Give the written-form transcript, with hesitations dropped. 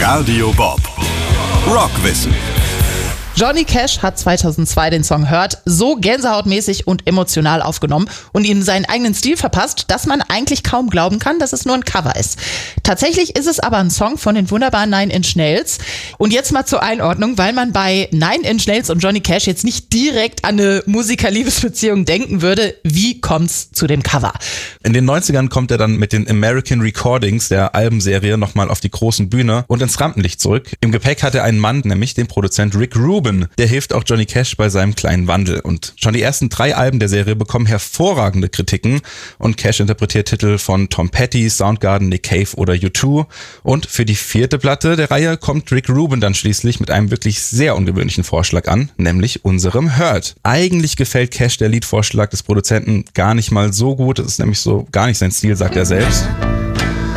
Radio Bob. Rockwissen. Johnny Cash hat 2002 den Song Hurt so gänsehautmäßig und emotional aufgenommen und ihm seinen eigenen Stil verpasst, dass man eigentlich kaum glauben kann, dass es nur ein Cover ist. Tatsächlich ist es aber ein Song von den wunderbaren Nine Inch Nails. Und jetzt mal zur Einordnung, weil man bei Nine Inch Nails und Johnny Cash jetzt nicht direkt an eine Musiker-Liebesbeziehung denken würde. Wie kommt's zu dem Cover? In den 90ern kommt er dann mit den American Recordings der Albenserie nochmal auf die großen Bühne und ins Rampenlicht zurück. Im Gepäck hat er einen Mann, nämlich den Produzent Rick Rubin. Der hilft auch Johnny Cash bei seinem kleinen Wandel. Und schon die ersten 3 Alben der Serie bekommen hervorragende Kritiken. Und Cash interpretiert Titel von Tom Petty, Soundgarden, Nick Cave oder U2. Und für die 4. Platte der Reihe kommt Rick Rubin dann schließlich mit einem wirklich sehr ungewöhnlichen Vorschlag an, nämlich unserem Hurt. Eigentlich gefällt Cash der Liedvorschlag des Produzenten gar nicht mal so gut. Das ist nämlich so gar nicht sein Stil, sagt er selbst.